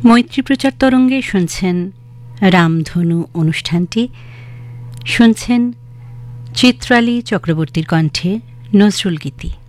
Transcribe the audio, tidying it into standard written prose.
মৈত্রী প্রচার তরঙ্গে শুনছেন রামধনু অনুষ্ঠানটি, শুনছেন চিত্রালী চক্রবর্তীর কণ্ঠে নজরুল গীতি।